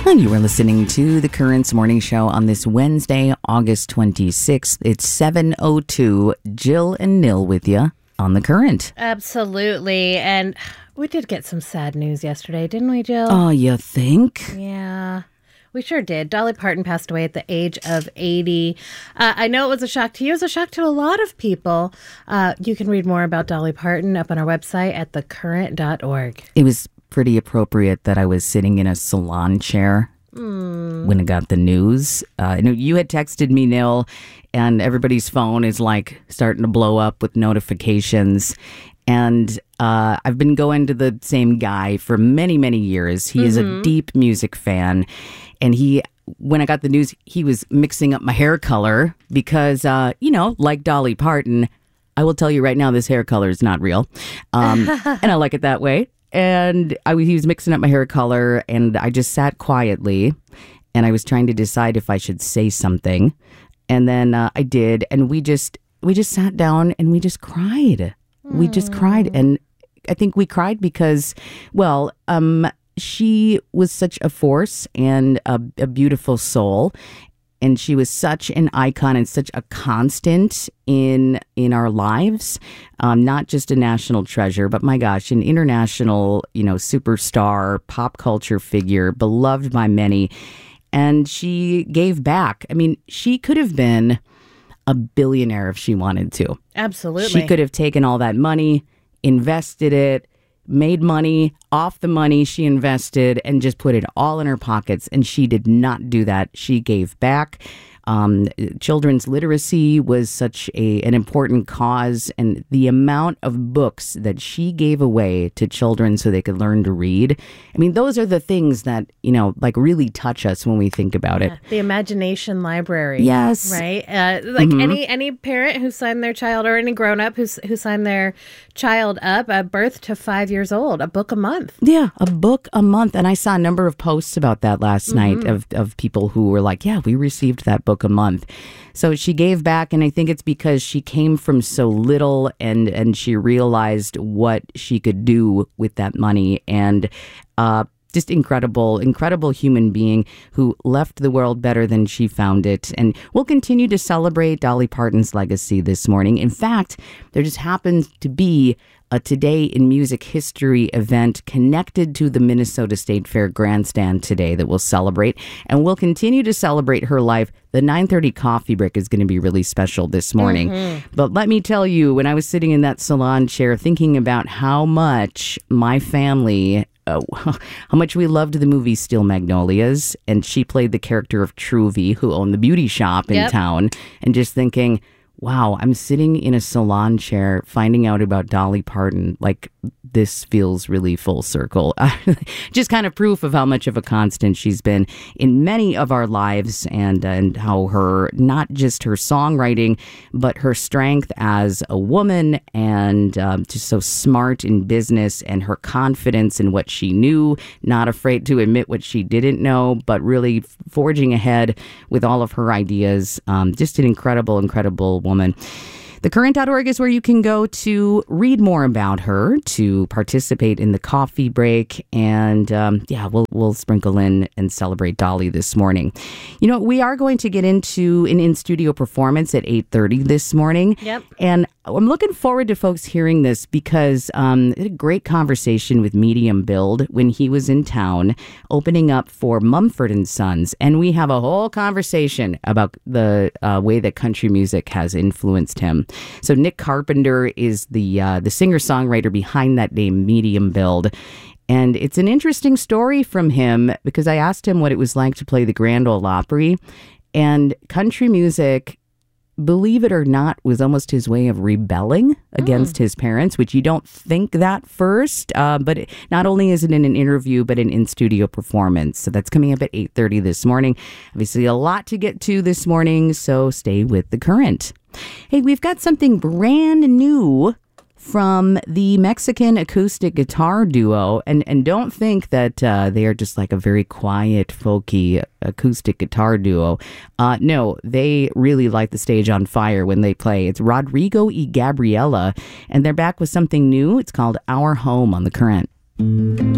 And you are listening to The Currents Morning Show on this Wednesday, August 26th. It's 7:02. Jill and Nil with you on The Current. Absolutely. And we did get some sad news yesterday, didn't we, Jill? Oh, you think? Yeah, we sure did. Dolly Parton passed away at the age of 80. I know it was a shock to you. It was a shock to a lot of people. You can read more about Dolly Parton up on our website at thecurrent.org. It was pretty appropriate that I was sitting in a salon chair when I got the news. You had texted me, Nil, and everybody's phone is like starting to blow up with notifications. And I've been going to the same guy for many, many years. He is a deep music fan. And when I got the news, he was mixing up my hair color because, like Dolly Parton, I will tell you right now, this hair color is not real. And I like it that way. And he was mixing up my hair color, and I just sat quietly, and I was trying to decide if I should say something. And then I did, and we just sat down and we just cried. We just cried, and I think we cried because, she was such a force and a beautiful soul. And she was such an icon and such a constant in our lives, not just a national treasure, but my gosh, an international, superstar, pop culture figure, beloved by many. And she gave back. I mean, she could have been a billionaire if she wanted to. Absolutely. She could have taken all that money, invested it, made money off the money she invested and just put it all in her pockets. And she did not do that. She gave back. Children's literacy was such an important cause, and the amount of books that she gave away to children so they could learn to read. I mean, those are the things that, really touch us when we think about it. The imagination library. Yes. Right? Any parent who signed their child, or any grown-up who signed their child up at birth to 5 years old, a book a month. Yeah, a book a month. And I saw a number of posts about that last night of people who were like, yeah, we received that book a month. So she gave back, and I think it's because she came from so little and she realized what she could do with that money. And just incredible human being who left the world better than she found it. And we'll continue to celebrate Dolly Parton's legacy this morning. In fact, there just happens to be a Today in Music History event connected to the Minnesota State Fair Grandstand today that we'll celebrate. And we'll continue to celebrate her life. The 9:30 coffee break is going to be really special this morning. But let me tell you, when I was sitting in that salon chair thinking about how much my family... how much we loved the movie Steel Magnolias, and she played the character of Truvy, who owned the beauty shop in town, and just thinking, wow, I'm sitting in a salon chair finding out about Dolly Parton. Like, this feels really full circle. Just kind of proof of how much of a constant she's been in many of our lives, and how not just her songwriting, but her strength as a woman, and just so smart in business, and her confidence in what she knew, not afraid to admit what she didn't know, but really forging ahead with all of her ideas. Just an incredible, incredible woman. Thecurrent.org is where you can go to read more about her, to participate in the coffee break, and we'll sprinkle in and celebrate Dolly this morning. We are going to get into an in-studio performance at 8:30 this morning. Yep. And I'm looking forward to folks hearing this because I had a great conversation with Medium Build when he was in town, opening up for Mumford & Sons. And we have a whole conversation about the way that country music has influenced him. So Nick Carpenter is the singer-songwriter behind that name, Medium Build. And it's an interesting story from him because I asked him what it was like to play the Grand Ole Opry. And country music, believe it or not, was almost his way of rebelling against his parents, which you don't think that first. But not only is it in an interview, but an in-studio performance. So that's coming up at 8:30 this morning. Obviously, a lot to get to this morning, so stay with The Current. Hey, we've got something brand new from the Mexican acoustic guitar duo. And don't think that they are just like a very quiet, folky acoustic guitar duo. No, they really light the stage on fire when they play. It's Rodrigo y Gabriela, and they're back with something new. It's called Our Home on The Current.